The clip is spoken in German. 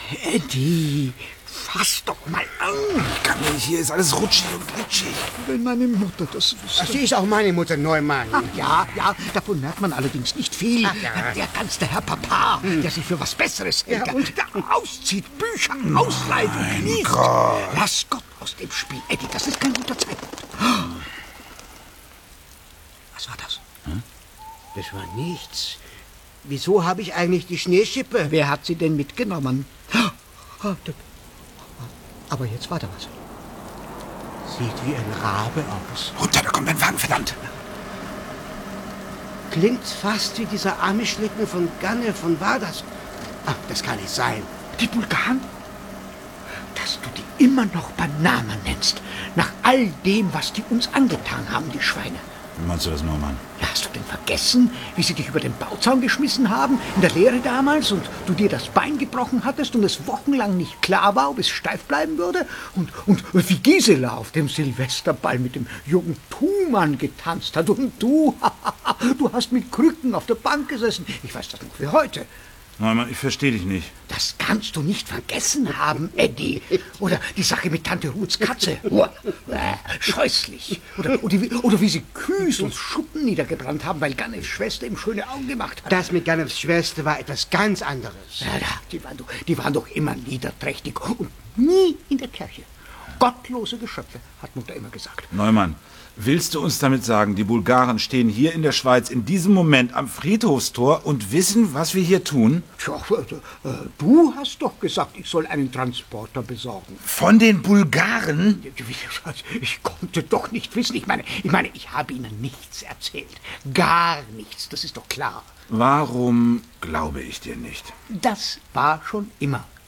Eddie, fass doch mal an. Ich kann nicht, hier ist alles rutschig und glitschig. Wenn meine Mutter das wüsste. Sie ist auch meine Mutter, Neumann. Ach ja, davon merkt man allerdings nicht viel. Ach ja. Der ganze Herr Papa, der sich für was Besseres hält, Ja, und? der auszieht, Bücher ausleiht und liest. Gott. Lass Gott aus dem Spiel, Eddie, das ist kein guter Zeitpunkt. Was war das? Das war nichts. Wieso habe ich eigentlich die Schneeschippe? Wer hat sie denn mitgenommen? Aber jetzt war da was. Sieht wie ein Rabe aus. Runter, da kommt ein Wagen, verdammt. Klingt fast wie dieser Amischlitten von Ganne von Vardas. Ach, das kann nicht sein. Die Bulgaren? Dass du die immer noch beim Namen nennst. Nach all dem, was die uns angetan haben, die Schweine. Wie meinst du das, Neumann? Ja, hast du denn vergessen, wie sie dich über den Bauzaun geschmissen haben, in der Lehre damals, und du dir das Bein gebrochen hattest und es wochenlang nicht klar war, ob es steif bleiben würde? Und wie Gisela auf dem Silvesterball mit dem jungen Thumann getanzt hat. Und du hast mit Krücken auf der Bank gesessen. Ich weiß das noch wie heute. Neumann, ich verstehe dich nicht. Das kannst du nicht vergessen haben, Eddie. Oder die Sache mit Tante Ruths Katze. Scheußlich. Oder wie sie Küsels Schuppen niedergebrannt haben, weil Ganefs Schwester ihm schöne Augen gemacht hat. Das mit Ganefs Schwester war etwas ganz anderes. Ja, die waren doch immer niederträchtig und nie in der Kirche. Gottlose Geschöpfe, hat Mutter immer gesagt. Neumann, willst du uns damit sagen, die Bulgaren stehen hier in der Schweiz in diesem Moment am Friedhofstor und wissen, was wir hier tun? Tja, du hast doch gesagt, ich soll einen Transporter besorgen. Von den Bulgaren? Ich konnte doch nicht wissen. Ich meine, ich habe ihnen nichts erzählt. Gar nichts, das ist doch klar. Warum glaube ich dir nicht? Das war schon immer